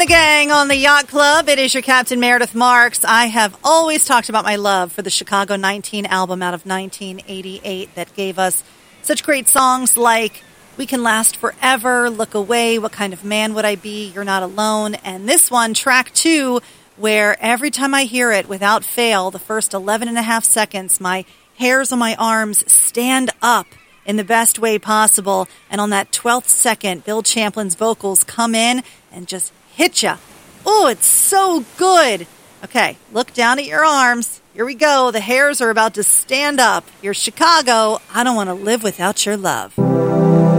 the gang on the Yacht Club. It is your Captain Meredith Marks. I have always talked about my love for the Chicago 19 album out of 1988 that gave us such great songs like We Can Last Forever, Look Away, What Kind of Man Would I Be, You're Not Alone, and this one, track 2, where every time I hear it, without fail, the first 11 and a half seconds, my hairs on my arms stand up in the best way possible, and on that 12th second, Bill Champlin's vocals come in and just hit ya. Oh, it's so good. Okay, look down at your arms. Here we go. The hairs are about to stand up. You're Chicago. I don't want to live without your love.